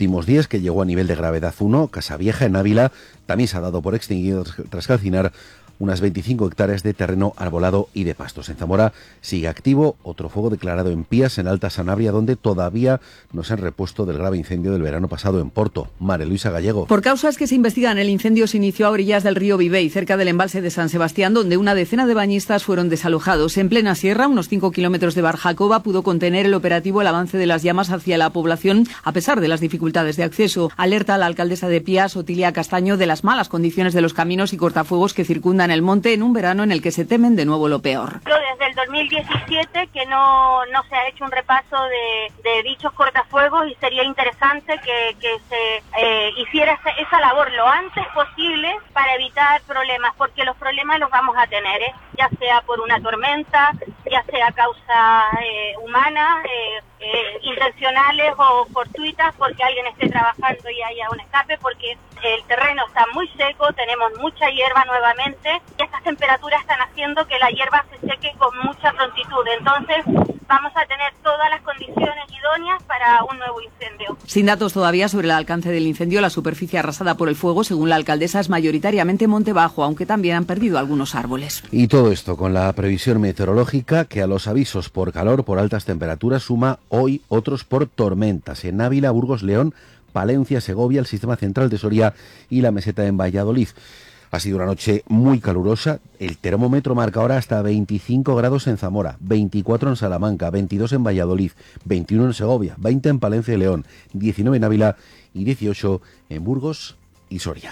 últimos días, que llegó a nivel de gravedad 1, Casavieja, en Ávila, también se ha dado por extinguido tras calcinar unas 25 hectáreas de terreno arbolado y de pastos. En Zamora sigue activo otro fuego declarado en Pías, en Alta Sanabria, donde todavía no se han repuesto del grave incendio del verano pasado en Porto. María Luisa Gallego. Por causas que se investigan, el incendio se inició a orillas del río Vivey, cerca del embalse de San Sebastián, donde una decena de bañistas fueron desalojados. En plena sierra, unos 5 kilómetros de Barjacoba, pudo contener el operativo el avance de las llamas hacia la población, a pesar de las dificultades de acceso. Alerta a la alcaldesa de Pías, Otilia Castaño, de las malas condiciones de los caminos y cortafuegos que circundan el monte en un verano en el que se temen de nuevo lo peor. Desde el 2017 que no se ha hecho un repaso de dichos cortafuegos, y sería interesante que se hiciera esa labor lo antes posible para evitar problemas, porque los problemas los vamos a tener, ya sea por una tormenta, ya sea causas humanas, intencionales o fortuitas, porque alguien esté trabajando y haya un escape, porque el terreno está muy seco, tenemos mucha hierba nuevamente, y estas temperaturas están haciendo que la hierba se seque con mucha prontitud. Entonces vamos a tener todas las condiciones idóneas para un nuevo incendio. Sin datos todavía sobre el alcance del incendio, la superficie arrasada por el fuego, según la alcaldesa, es mayoritariamente monte bajo, aunque también han perdido algunos árboles. Y todo esto con la previsión meteorológica, que a los avisos por calor, por altas temperaturas, suma hoy otros por tormentas en Ávila, Burgos, León, Palencia, Segovia, el Sistema Central de Soria y la Meseta en Valladolid. Ha sido una noche muy calurosa. El termómetro marca ahora hasta 25 grados en Zamora, 24 en Salamanca, 22 en Valladolid, 21 en Segovia, 20 en Palencia y León, 19 en Ávila y 18 en Burgos y Soria.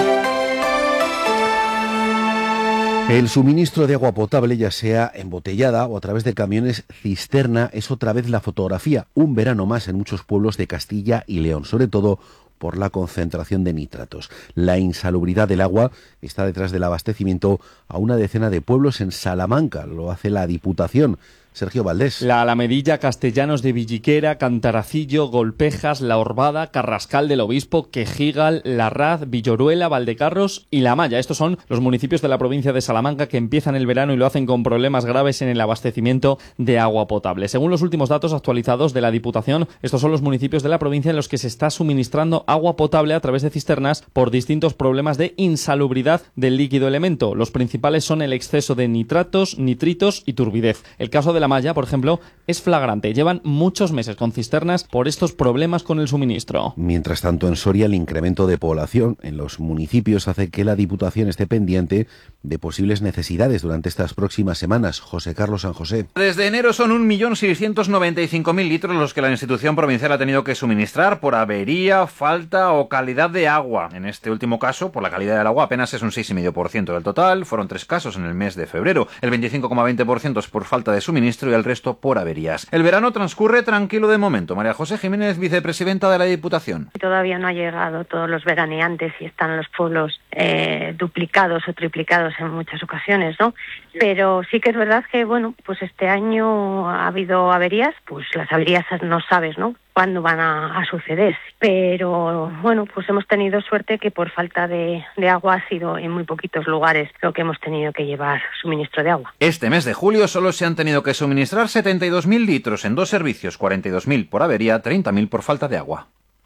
El suministro de agua potable, ya sea embotellada o a través de camiones cisterna, es otra vez la fotografía. Un verano más en muchos pueblos de Castilla y León, sobre todo por la concentración de nitratos. La insalubridad del agua está detrás del abastecimiento a una decena de pueblos en Salamanca. Lo hace la Diputación. Sergio Valdés. La Alamedilla, Castellanos de Villiquera, Cantaracillo, Golpejas, La Orbada, Carrascal del Obispo, Quejigal, Larraz, Villoruela, Valdecarros y La Maya. Estos son los municipios de la provincia de Salamanca que empiezan el verano y lo hacen con problemas graves en el abastecimiento de agua potable. Según los últimos datos actualizados de la Diputación, estos son los municipios de la provincia en los que se está suministrando agua potable a través de cisternas por distintos problemas de insalubridad del líquido elemento. Los principales son el exceso de nitratos, nitritos y turbidez. El caso de La Maya, por ejemplo, es flagrante. Llevan muchos meses con cisternas por estos problemas con el suministro. Mientras tanto, en Soria, el incremento de población en los municipios hace que la Diputación esté pendiente de posibles necesidades durante estas próximas semanas. José Carlos San José. Desde enero son 1.695.000 litros los que la institución provincial ha tenido que suministrar por avería, falta o calidad de agua. En este último caso, por la calidad del agua, apenas es un 6,5% del total. Fueron 3 casos en el mes de febrero. El 25,20% es por falta de suministro y el resto por averías. El verano transcurre tranquilo de momento. María José Jiménez, vicepresidenta de la Diputación. Todavía no ha llegado todos los veraneantes y están los pueblos duplicados o triplicados en muchas ocasiones, ¿no? Pero sí que es verdad que, bueno, pues este año ha habido averías, pues las averías no sabes, ¿no?, cuándo van a suceder. Pero, bueno, pues hemos tenido suerte que por falta de agua ha sido en muy poquitos lugares lo que hemos tenido que llevar suministro de agua. Este mes de julio solo se han tenido que suministrar 72.000 litros en 2 servicios, 42.000 por avería, 30.000 por falta de agua.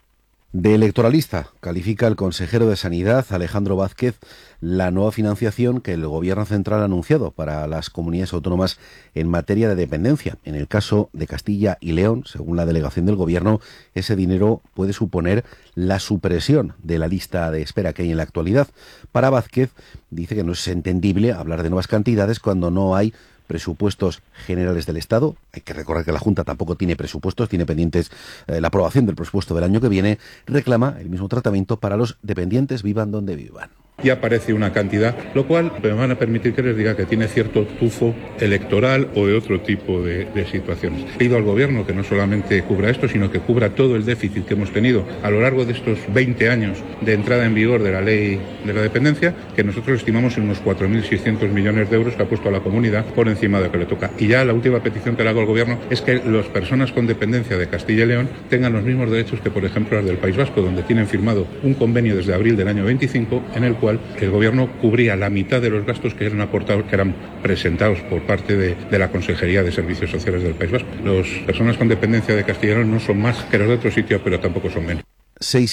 De electoralista califica el consejero de Sanidad, Alejandro Vázquez, la nueva financiación que el Gobierno central ha anunciado para las comunidades autónomas en materia de dependencia. En el caso de Castilla y León, según la delegación del Gobierno, ese dinero puede suponer la supresión de la lista de espera que hay en la actualidad. Para Vázquez, dice que no es entendible hablar de nuevas cantidades cuando no hay presupuestos generales del Estado. Hay que recordar que la Junta tampoco tiene presupuestos, tiene pendientes la aprobación del presupuesto del año que viene. Reclama el mismo tratamiento para los dependientes, vivan donde vivan. Y aparece una cantidad, lo cual me van a permitir que les diga que tiene cierto tufo electoral o de otro tipo de situaciones. He pedido al Gobierno que no solamente cubra esto, sino que cubra todo el déficit que hemos tenido a lo largo de estos 20 años de entrada en vigor de la ley de la dependencia, que nosotros estimamos en unos 4.600 millones de euros que ha puesto a la comunidad por encima de lo que le toca. Y ya la última petición que le hago al Gobierno es que las personas con dependencia de Castilla y León tengan los mismos derechos que, por ejemplo, las del País Vasco, donde tienen firmado un convenio desde abril del año 25, en el cual el Gobierno cubría la mitad de los gastos que eran aportados, que eran presentados por parte de la Consejería de Servicios Sociales del País Vasco. Las personas con dependencia de Castilla y León no son más que los de otros sitios, pero tampoco son menos.